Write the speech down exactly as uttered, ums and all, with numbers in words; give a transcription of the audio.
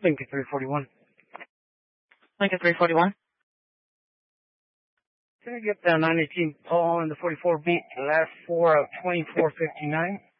Lincoln three forty-one. Lincoln three forty-one. Can I get the nine eighteen Paul and the forty-four beat, the last four of twenty-four fifty-nine?